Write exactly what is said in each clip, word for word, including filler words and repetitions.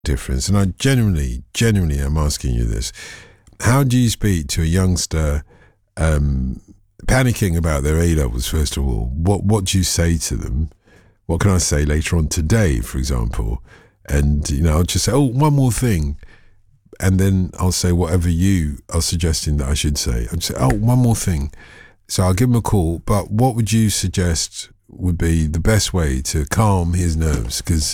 difference. And I genuinely, genuinely am asking you this. How do you speak to a youngster um, panicking about their A-levels, first of all? What, what do you say to them? What can I say later on today, for example? And, you know, I'll just say, oh, one more thing. And then I'll say whatever you are suggesting that I should say. I'll say, oh, one more thing. So I'll give him a call. But what would you suggest would be the best way to calm his nerves? Because,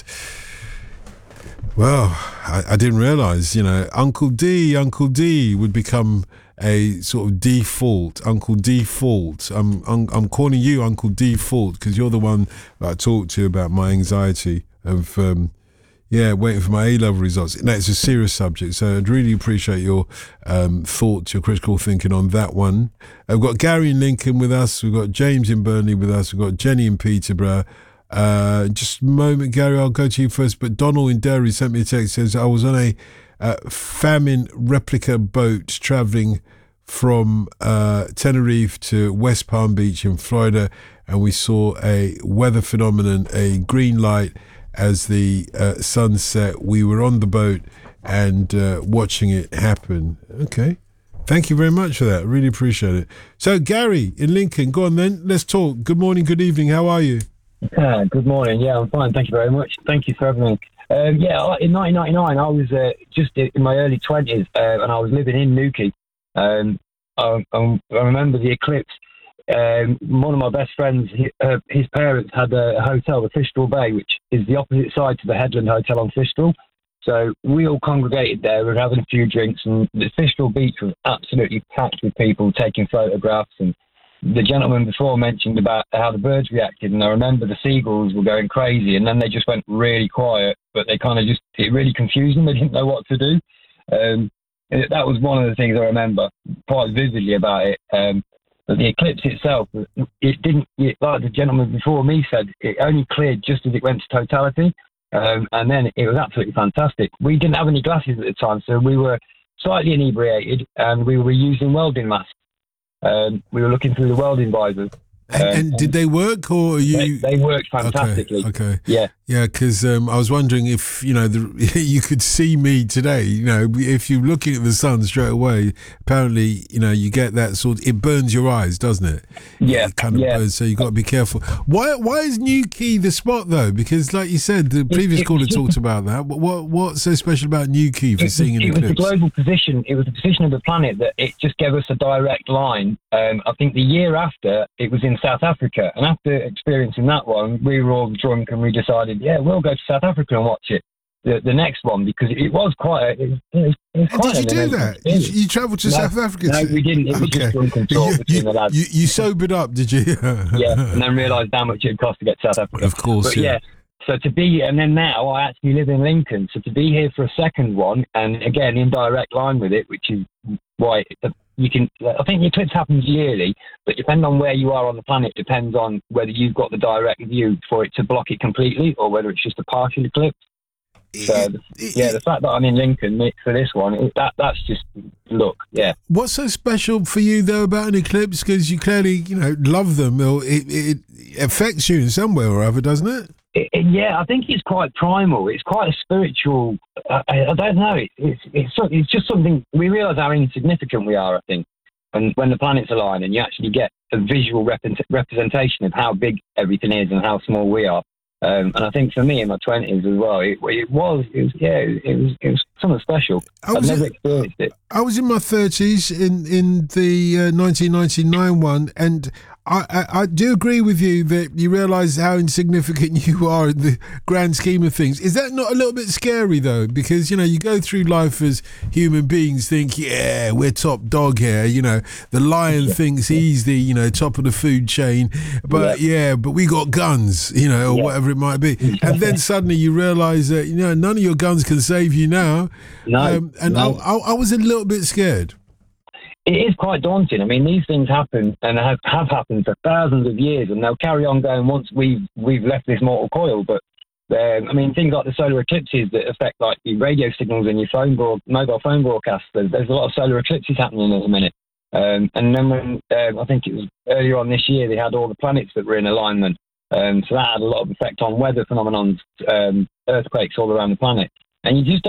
well, I, I didn't realise, you know, Uncle D, Uncle D would become a sort of default, Uncle Default. I'm, I'm, I'm calling you Uncle Default because you're the one that I talked to about my anxiety of... Um, Yeah, waiting for my A-level results. No, it's a serious subject, so I'd really appreciate your um, thoughts, your critical thinking on that one. I've got Gary in Lincoln with us. We've got James in Burnley with us. We've got Jenny in Peterborough. Uh, just a moment, Gary, I'll go to you first. But Donald in Derry sent me a text. Says, I was on a uh, famine replica boat travelling from uh, Tenerife to West Palm Beach in Florida, and we saw a weather phenomenon, a green light, as the uh, sun set. We were on the boat and uh, watching it happen. Okay. Thank you very much for that. Really appreciate it. So, Gary in Lincoln, go on then. Let's talk. Good morning, good evening. How are you? Uh, good morning. Yeah, I'm fine. Thank you very much. Thank you for everything. Um, yeah, in nineteen ninety-nine, I was uh, just in my early twenties uh, and I was living in Newquay. Um, I, I remember the eclipse. Um, one of my best friends, he, uh, his parents had a hotel, the Fistral Bay, which is the opposite side to the Headland Hotel on Fistral. So we all congregated there. We were having a few drinks, and the Fistral Beach was absolutely packed with people taking photographs. And the gentleman before mentioned about how the birds reacted, and I remember the seagulls were going crazy, and then they just went really quiet. But they kind of just, it really confused them. They didn't know what to do. Um, it, that was one of the things I remember quite vividly about it. Um, But the eclipse itself, it didn't, it, like the gentleman before me said, it only cleared just as it went to totality. Um, and then it was absolutely fantastic. We didn't have any glasses at the time, so we were slightly inebriated and we were using welding masks. Um, we were looking through the welding visors. And, Um, and did they work, or are you? They, they worked fantastically. Okay. okay. Yeah. Yeah, because um, I was wondering if you know the, you could see me today. You know, if you're looking at the sun straight away, apparently you know you get that sort. It burns your eyes, doesn't it? Yeah. It kind of yeah. burns. So you got to be careful. Why? Why is Newquay the spot though? Because, like you said, the previous it, caller it, talked about that. What, what What's so special about Newquay for it, seeing an it eclipse? was the global position. It was the position of the planet that it just gave us a direct line. Um, I think the year after it was in South Africa. And after experiencing that one, we were all drunk and we decided, yeah, we'll go to South Africa and watch it. The, the next one, because it was quite a, it was, it was, it was quite did you do that? You, you travelled to no, South Africa? No, to, we didn't. It was okay. just drunken talk you, between you, the lads. You, you sobered up, did you? Yeah, and then realised how much it would cost to get to South Africa. Of course, but yeah. yeah. So to be, and then now I actually live in Lincoln. So to be here for a second one, and again in direct line with it, which is why you can. I think the eclipse happens yearly, but depending on where you are on the planet, depends on whether you've got the direct view for it to block it completely, or whether it's just a partial eclipse. So the, yeah, the fact that I'm in Lincoln for this one, it, that that's just look, yeah. What's so special for you though about an eclipse? Because you clearly, you know, love them, or it, it affects you in some way or other, doesn't it? It, it, yeah, I think it's quite primal. It's quite a spiritual. Uh, I, I don't know. It, it's it's it's just something we realise how insignificant we are. I think, and when the planets align, and you actually get a visual rep- representation of how big everything is and how small we are. Um, and I think for me in my twenties as well, it, it was, it was, yeah, it was, it was something special. I've never in, experienced it. I was in my thirties in in the uh, nineteen ninety-nine one, and I, I, I do agree with you that you realise how insignificant you are in the grand scheme of things. Is that not a little bit scary though? Because, you know, you go through life as human beings, think, yeah, we're top dog here. You know, the lion yeah. thinks he's the, you know, top of the food chain, but yeah, yeah but we got guns, you know, or yeah. whatever it might be. And then suddenly you realise that, you know, none of your guns can save you now. No, um, and no. I, I, I was a little bit scared. It is quite daunting. I mean, these things happen and have, have happened for thousands of years, and they'll carry on going once we've we've left this mortal coil. But um, I mean, things like the solar eclipses that affect like your radio signals and your phone broad, mobile phone broadcasts. There's, there's a lot of solar eclipses happening at the minute. Um, and then when um, I think it was earlier on this year, they had all the planets that were in alignment. Um, so that had a lot of effect on weather phenomenons, um, earthquakes all around the planet. and you just